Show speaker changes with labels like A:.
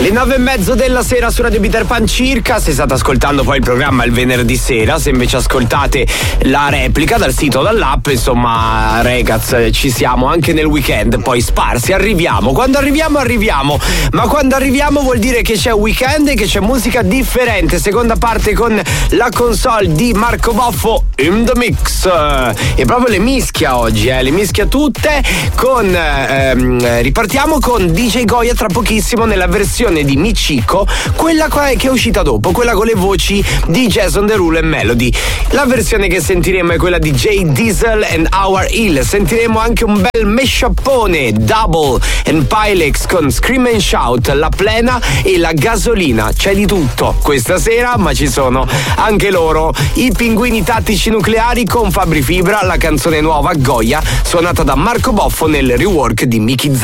A: Le 9:30 della sera su Radio Peter Pan circa. Se state ascoltando poi il programma il venerdì sera, se invece ascoltate la replica dal sito o dall'app, insomma ragazzi, ci siamo anche nel weekend, poi sparsi, arriviamo. Quando arriviamo, ma quando arriviamo vuol dire che c'è weekend e che c'è musica differente. Seconda parte con la console di Marco Boffo in the mix. E proprio le mischia oggi, le mischia tutte con ripartiamo con DJ Goya tra pochissimo nella versione di Michiko, quella che è uscita dopo, quella con le voci di Jason Derulo e Melody. La versione che sentiremo è quella di Jay Diesel and Our Hill. Sentiremo anche un bel mashuppone, Double and Pylex con Scream and Shout, La Plena e La Gasolina. C'è di tutto questa sera, ma ci sono anche loro, i Pinguini Tattici Nucleari con Fabri Fibra, la canzone nuova Goya suonata da Marco Boffo nel rework di Miki Z.